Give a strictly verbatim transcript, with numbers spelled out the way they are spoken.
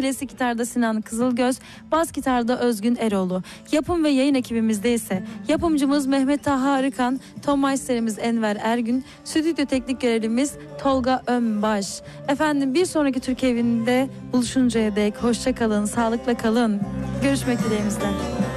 klasik gitarda Sinan Kızılgöz, bas gitarda Özgün Eroğlu. Yapım ve yayın ekibimizde ise yapımcımız Mehmet Taha Arıkan, ton meisterimiz Enver Ergün, stüdyo teknik görevlimiz Tolga Önbaş. Efendim bir sonraki Türkiye evinde buluşuncaya dek hoşça kalın, sağlıkla kalın. Görüşmek dileğimizle.